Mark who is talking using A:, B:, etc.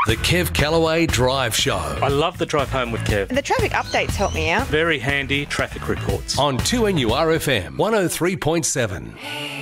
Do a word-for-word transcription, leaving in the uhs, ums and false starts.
A: The Kev Callaway Drive Show.
B: I love the drive home with Kev.
C: The traffic updates help me out.
B: Very handy traffic reports.
A: On two N U R F M one oh three point seven.